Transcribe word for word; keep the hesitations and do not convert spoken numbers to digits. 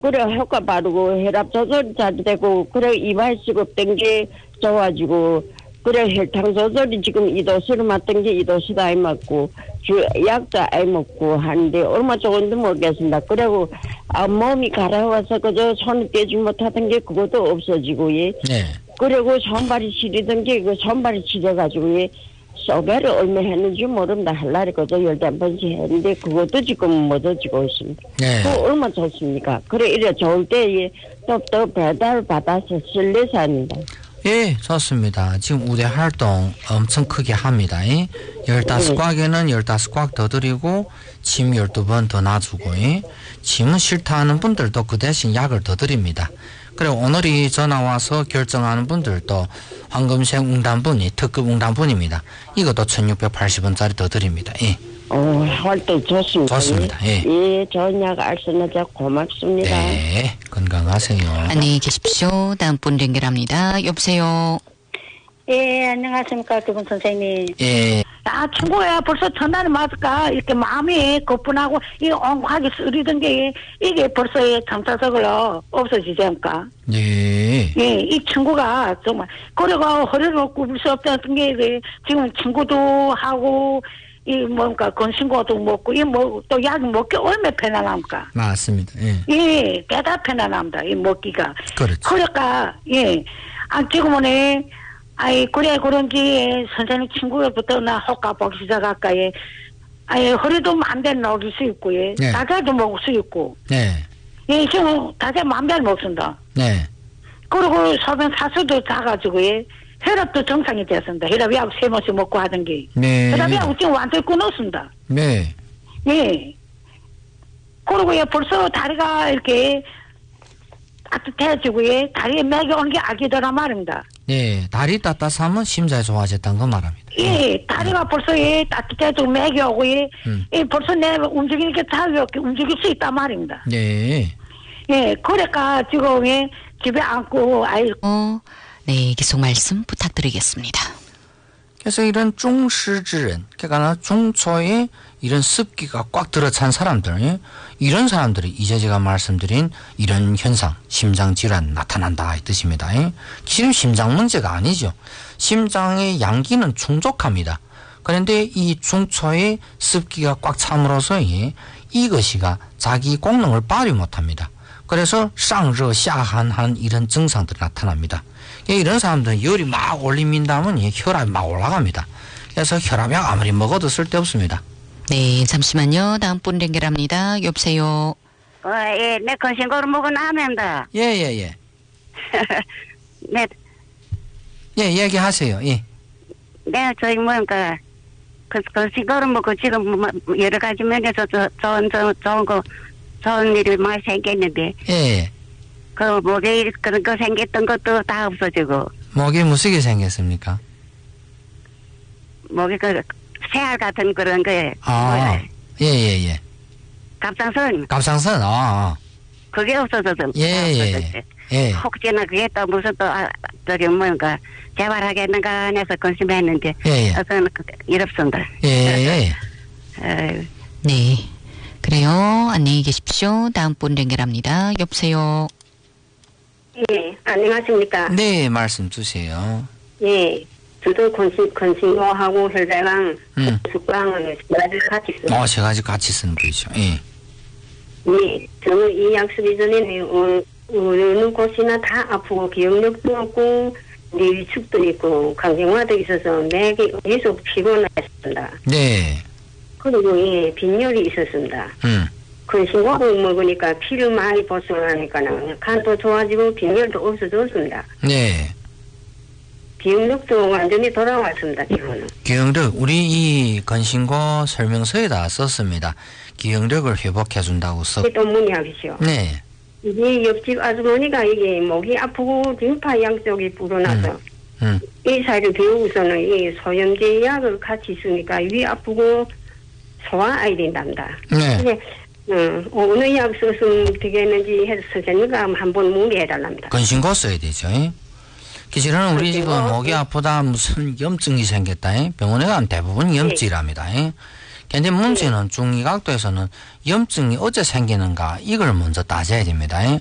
그래 효과 바르고 혈압 조절이 잘 되고 그래 이마에 시급된 게 좋아지고 그래 혈당 조절이 지금 이 도수를 맞던 게 이 도수도 안 맞고 주 약도 안 먹고 하는데 얼마 좋은지 모르겠습니다. 그리고 아, 몸이 가라와서 그저 손을 떼지 못하던 게 그것도 없어지고 예. 네. 그리고 손발이 시리던 게 그 손발이 시려가지고 예. 소배를 얼마 했는지 모른다 할날에 그저 열댓 번씩 했는데 그것도 지금 못 얻지고 있습니다. 네. 그 얼마 좋습니까? 그래 이래 좋을 때 또 또 배달 받아서 실내서 합니다. 예, 좋습니다. 지금 우대 활동 엄청 크게 합니다. 열다섯 꽉에는 열다섯 꽉 더 드리고 침 열두 번 더 놔주고 침은 싫다 하는 분들도 그 대신 약을 더 드립니다. 그리고 오늘이 전화 와서 결정하는 분들도 황금색 웅단분이 특급 웅단분입니다. 이것도 천육백팔십 원짜리 더 드립니다. 예. 어, 활동 좋습니다. 좋습니다. 예. 예, 좋은 약 알선하자 고맙습니다. 네, 건강하세요. 안녕히 계십시오. 다음 분 연결합니다. 여보세요. 예, 안녕하십니까, 두분 선생님. 예. 아, 친구야, 벌써 전화를 맞을까? 이렇게 마음이 고분하고, 이 엉하게 쓰리던 게, 이게 벌써 점차적으로 없어지지 않을까? 예. 예, 이 친구가 정말, 그리고 허리를 굽을 수 없다는 게, 지금 친구도 하고, 이 뭔가 건신고도 먹고, 이 뭐, 또 약 먹기 얼마나 편안합니까? 맞습니다. 예. 예, 꽤다 편안합니다, 이 먹기가. 그렇죠. 그러니까, 예. 아, 지금은, 아이, 그래, 그런지, 선생님 친구부터 나 호가 보기 시작할까에, 아이, 허리도 맘대로 녹일 수 있고, 예. 네. 다자도 먹을 수 있고. 네. 예, 지금 다자 맘대로 먹습니다. 네. 그리고 소변 사수도 작아지고, 예. 혈압도 정상이 됐습니다. 혈압약 세 번씩 먹고 하던 게. 네. 혈압약 지금 완전히 끊었습니다. 네. 예. 그리고 예, 벌써 다리가 이렇게 따뜻해지고, 예. 다리에 맥이 오는 게 알기더라 말입니다. 네. 다리 따뜻하면 심장이 좋아졌다는 거 말합니다. 예, 다리가 벌써 예, 따뜻해지고 맥이 오고, 예. 음. 예, 벌써 내 움직이는 게 자유롭게 움직일 수 있단 말입니다. 네. 예, 그러니까 지금 예, 집에 앉고, 아이, 어, 네, 계속 말씀 부탁드리겠습니다. 그래서 이런 중시지른, 그러니까 중초에 이런 습기가 꽉 들어찬 사람들, 예? 이런 사람들이 이제 제가 말씀드린 이런 현상, 심장질환 나타난다 이 뜻입니다. 예? 지금 심장 문제가 아니죠. 심장의 양기는 충족합니다. 그런데 이 중초에 습기가 꽉 참으로써 예? 이것이가 자기功能을 발휘 못합니다. 그래서 상러下寒한 이런 증상들이 나타납니다. 이런 사람들은 열이 막 올립니다면 혈압이 막 올라갑니다. 그래서 혈압약 아무리 먹어도 쓸데없습니다. 네, 잠시만요. 다음 분 연결합니다. 여보세요. 어, 예, 내 건신고를 먹고 나면다. 예, 예, 예. 내, 예, 얘기하세요. 예. 내가 저기 뭐니까, 그, 건신고를 먹고 지금 뭐 여러 가지 면에서 저, 좋은, 좋은, 좋은 거, 좋은 일이 많이 생겼는데, 예. 그 목에 그런 거 생겼던 것도 다 없어지고, 목이 무슨게 생겼습니까? 목에 그, 새알 같은 그런 거에, 아, 예, 예, 예. 갑상선, 갑상선, 아, 그게 없어져서. 예, 예, 예. 혹시나 그게 또 무슨 또, 아, 저기 뭔가, 재활하겠는가 해서 건심했는데, 예, 예. 어떤, 이렇습니다. 예, 예. 어, 네, 그래요. 안녕히 계십시오. 다음 분 연결합니다. 여보세요. 예, 안녕하십니까. 네, 말씀 주세요. 예, 저도 건신, 건신호하고 혈배랑, 음. 숙광을 같이 쓰고. 어, 세 가지 같이 쓰는 거죠. 예. 예, 저는 이 약 쓰기 전에는, 어, 어느 곳이나 다 아프고, 기억력도 없고, 뇌위축도 있고, 강경화도 있어서 맥이 계속 피곤했습니다. 네. 그리고 예, 빈혈이 있었습니다. 음. 건신호를 먹으니까 피를 많이 보충하니까는 간도 좋아지고 빈혈도 없어졌습니다. 네. 기억력도 완전히 돌아왔습니다, 지금은. 기억력, 우리 이 건신고 설명서에다 썼습니다. 기억력을 회복해준다고 써. 또 문의하시죠. 네. 이게 옆집 아주머니가 이게 목이 아프고 림파 양쪽이 불어나서 음. 음. 이 사이를 배우고서는 이 소염제 약을 같이 쓰니까 위 아프고 소화 아이 된답니다. 네. 이게 음, 어느 약 썼으면 되겠는지 해서 선생님과 한번 문의해달랍니다. 건신고 써야 되죠. 기실은 우리 지금 목이 아프다 무슨 염증이 생겼다. 병원에 가면 대부분 염증이랍니다. 근데 문제는 중의각도에서는 염증이 어째 생기는가 이걸 먼저 따져야 됩니다.